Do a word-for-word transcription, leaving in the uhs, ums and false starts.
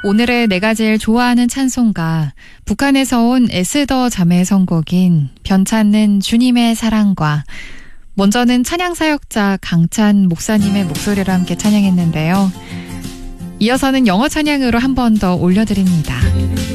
오늘의 내가 제일 좋아하는 찬송가, 북한에서 온 에스더 자매 선곡인 변찮는 주님의 사랑과, 먼저는 찬양사역자 강찬 목사님의 목소리로 함께 찬양했는데요. 이어서는 영어 찬양으로 한 번 더 올려드립니다.